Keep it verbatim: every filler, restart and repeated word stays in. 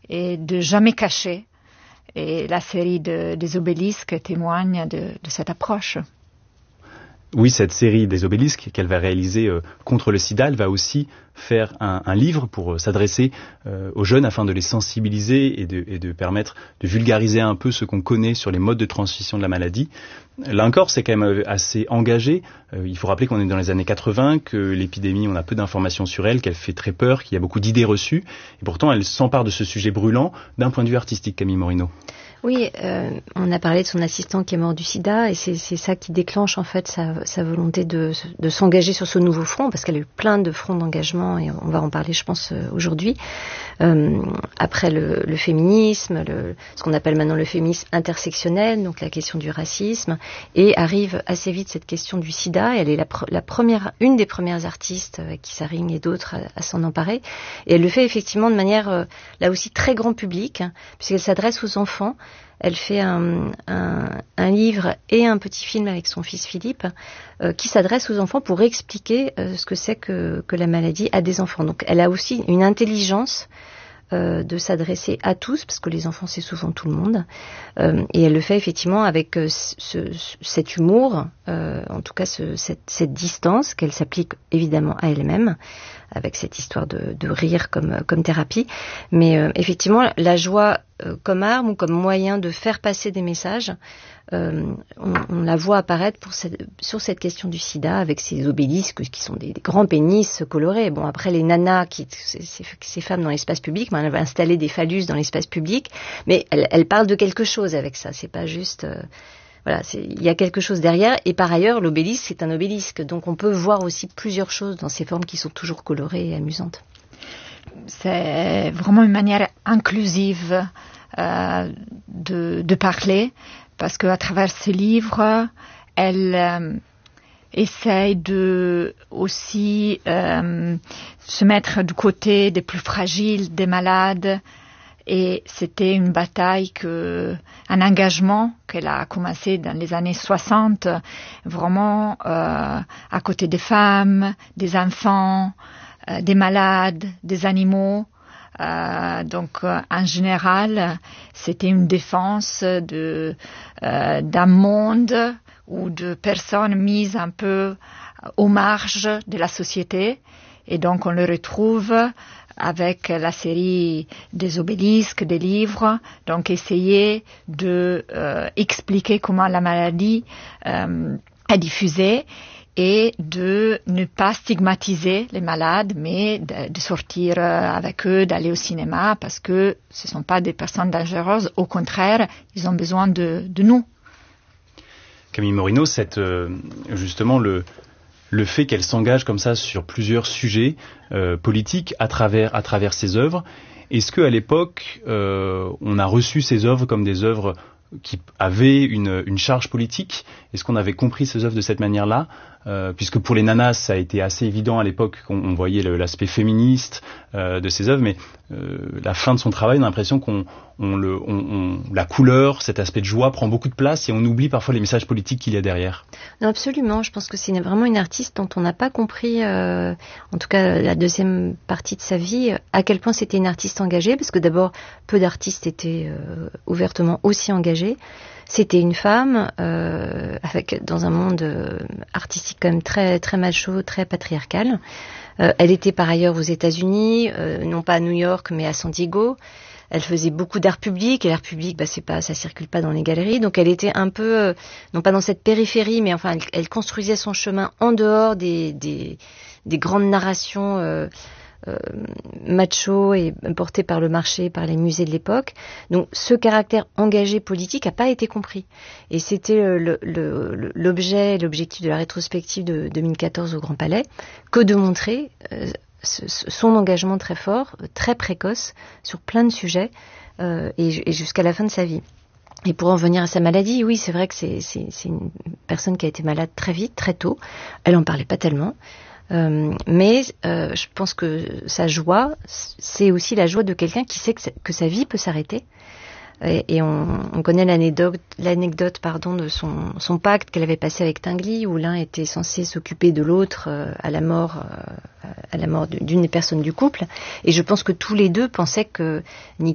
et de jamais cacher. Et la série de, des obélisques témoigne de, de cette approche. Oui, cette série des obélisques qu'elle va réaliser euh, contre le sida, elle va aussi faire un, un livre pour euh, s'adresser euh, aux jeunes afin de les sensibiliser et de, et de permettre de vulgariser un peu ce qu'on connaît sur les modes de transmission de la maladie. Là encore, c'est quand même assez engagé. Euh, il faut rappeler qu'on est dans les années quatre-vingts, que l'épidémie, on a peu d'informations sur elle, qu'elle fait très peur, qu'il y a beaucoup d'idées reçues. Et pourtant, elle s'empare de ce sujet brûlant d'un point de vue artistique, Camille Morino. Oui, euh, on a parlé de son assistant qui est mort du sida et c'est, c'est ça qui déclenche en fait sa, sa volonté de, de s'engager sur ce nouveau front, parce qu'elle a eu plein de fronts d'engagement et on va en parler je pense aujourd'hui. Euh, après le, le féminisme, le, ce qu'on appelle maintenant le féminisme intersectionnel, donc la question du racisme, et arrive assez vite cette question du sida. Et elle est la, la première, une des premières artistes avec Issa Ring et d'autres à, à s'en emparer. Et elle le fait effectivement de manière euh, là aussi très grand public, hein, puisqu'elle s'adresse aux enfants. Elle fait un, un, un livre et un petit film avec son fils Philippe euh, qui s'adresse aux enfants pour expliquer euh, ce que c'est que, que la maladie à des enfants. Donc elle a aussi une intelligence euh, de s'adresser à tous, parce que les enfants c'est souvent tout le monde. Euh, et elle le fait effectivement avec euh, ce, ce, cet humour, euh, en tout cas ce, cette, cette distance qu'elle s'applique évidemment à elle-même, avec cette histoire de, de rire comme, comme thérapie. Mais euh, effectivement, la joie euh, comme arme ou comme moyen de faire passer des messages, euh, on, on la voit apparaître pour cette, sur cette question du sida, avec ces obélisques qui sont des, des grands pénis colorés. Bon, après, les nanas, qui, ces, ces, ces femmes dans l'espace public, ben, elles vont installer des phallus dans l'espace public, mais elles, elles parlent de quelque chose avec ça. C'est pas juste... Euh, Voilà, il y a quelque chose derrière. Et par ailleurs, l'obélisque, c'est un obélisque. Donc on peut voir aussi plusieurs choses dans ces formes qui sont toujours colorées et amusantes. C'est vraiment une manière inclusive euh, de, de parler, parce qu'à travers ce livre, elle euh, essaye de aussi euh, se mettre du côté des plus fragiles, des malades. Et c'était une bataille, que, un engagement qu'elle a commencé dans les années soixante, vraiment euh, à côté des femmes, des enfants, euh, des malades, des animaux. Euh, donc euh, en général, c'était une défense de, euh, d'un monde ou de personnes mises un peu aux marges de la société. Et donc on le retrouve avec la série des obélisques, des livres, donc essayer de euh, expliquer comment la maladie euh, est diffusée et de ne pas stigmatiser les malades, mais de, de sortir avec eux, d'aller au cinéma, parce que ce ne sont pas des personnes dangereuses, au contraire, ils ont besoin de, de nous. Camille Morino, cette, euh, justement le... le fait qu'elle s'engage comme ça sur plusieurs sujets euh, politiques à travers à travers ses œuvres, est-ce que à l'époque euh, on a reçu ces œuvres comme des œuvres qui avaient une, une charge politique? Est-ce qu'on avait compris ces œuvres de cette manière-là? Euh, puisque pour les nanas, ça a été assez évident à l'époque qu'on on voyait le, l'aspect féministe euh, de ces œuvres, mais euh, la fin de son travail, on a l'impression qu'on on le, on, on, la couleur, cet aspect de joie prend beaucoup de place et on oublie parfois les messages politiques qu'il y a derrière. Non, absolument. Je pense que c'est une, vraiment une artiste dont on n'a pas compris, euh, en tout cas la deuxième partie de sa vie, à quel point c'était une artiste engagée, parce que d'abord, peu d'artistes étaient euh, ouvertement aussi engagés. C'était une femme euh, avec dans un monde euh, artistique quand même très très macho, très patriarcal. Euh, elle était par ailleurs aux États-Unis, euh, non pas à New York mais à San Diego. Elle faisait beaucoup d'art public et l'art public, bah c'est pas, ça circule pas dans les galeries. Donc elle était un peu, euh, non pas dans cette périphérie, mais enfin elle, elle construisait son chemin en dehors des des, des grandes narrations. Euh, Euh, macho et porté par le marché, par les musées de l'époque. Donc ce caractère engagé politique n'a pas été compris. Et c'était le, le, l'objet, l'objectif de la rétrospective de deux mille quatorze au Grand Palais, que de montrer euh, son engagement très fort, très précoce, sur plein de sujets, euh, et, et jusqu'à la fin de sa vie. Et pour en venir à sa maladie, oui, c'est vrai que c'est, c'est, c'est une personne qui a été malade très vite, très tôt. Elle en parlait pas tellement. Euh, mais euh, je pense que sa joie, c'est aussi la joie de quelqu'un qui sait que, que sa vie peut s'arrêter. Et, et on, on connaît l'anecdote, l'anecdote pardon, de son, son pacte qu'elle avait passé avec Tinguely, où l'un était censé s'occuper de l'autre euh, à la mort, euh, à la mort d'une des personnes du couple. Et je pense que tous les deux pensaient que